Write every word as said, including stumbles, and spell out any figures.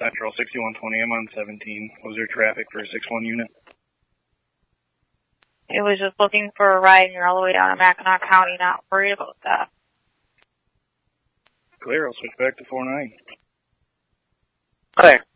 Central, sixty-one twenty, I'm on seventeen. Was there traffic for a six one unit? It was just looking for a ride, and you're all the way down to Mackinac County, not worried about that. Clear, I'll switch back to four nine. Clear.